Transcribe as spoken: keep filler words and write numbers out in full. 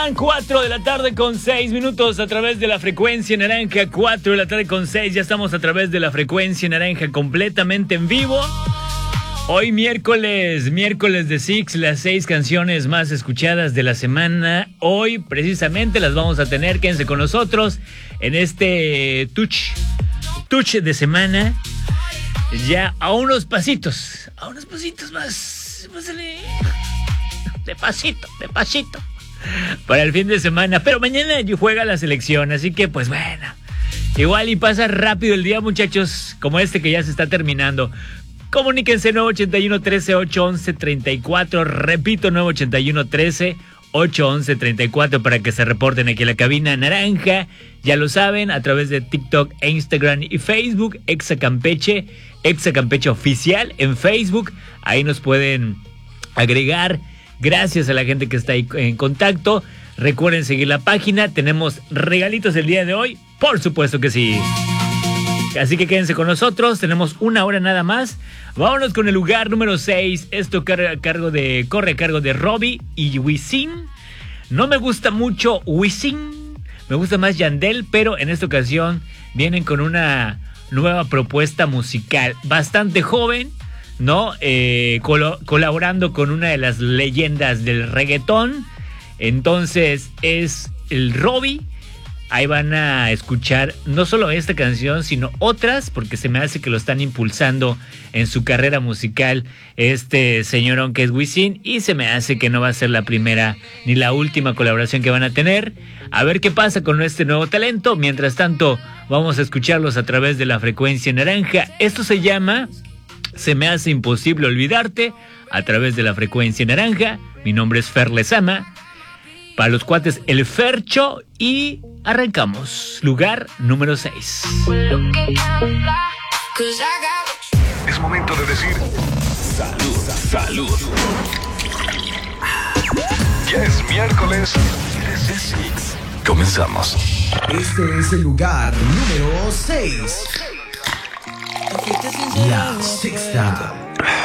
cuatro de la tarde con seis minutos a través de la frecuencia naranja. Cuatro de la tarde con seis, ya estamos a través de la frecuencia naranja completamente en vivo. Hoy miércoles, miércoles de Six, las seis canciones más escuchadas de la semana. Hoy precisamente las vamos a tener, quédense con nosotros en este touch, touch de semana. Ya a unos pasitos, a unos pasitos más, pásale, de pasito, de pasito, para el fin de semana. Pero mañana juega la selección, así que pues bueno, igual y pasa rápido el día, muchachos, como este que ya se está terminando. Comuníquense nueve ochenta y uno, trece, ocho once, treinta y cuatro. Repito, nueve ochenta y uno, trece, ocho once, treinta y cuatro para que se reporten aquí en la cabina naranja. Ya lo saben, a través de TikTok, e Instagram y Facebook, Exa Campeche, Exa Campeche Oficial en Facebook. Ahí nos pueden agregar. Gracias a la gente que está ahí en contacto. Recuerden seguir la página. Tenemos regalitos el día de hoy. Por supuesto que sí. Así que quédense con nosotros. Tenemos una hora nada más. Vámonos con el lugar número seis. Esto corre a cargo de, corre a cargo de Robbie y Wisin. No me gusta mucho Wisin. Me gusta más Yandel, pero en esta ocasión vienen con una nueva propuesta musical. Bastante joven, ¿no? Eh, colo- colaborando con una de las leyendas del reggaetón. Entonces es el Robbie. Ahí van a escuchar no solo esta canción, sino otras, porque se me hace que lo están impulsando en su carrera musical este señorón que es Wisin, y se me hace que no va a ser la primera ni la última colaboración que van a tener. A ver qué pasa con este nuevo talento. Mientras tanto, vamos a escucharlos a través de la frecuencia naranja. Esto se llama Se me hace imposible olvidarte, a través de la frecuencia naranja. Mi nombre es Fer Lezama. Para los cuates, el Fercho, y arrancamos. Lugar número seis. Es momento de decir salud, salud. Ya es miércoles desde Six. Comenzamos. Este es el lugar número seis. La sexta.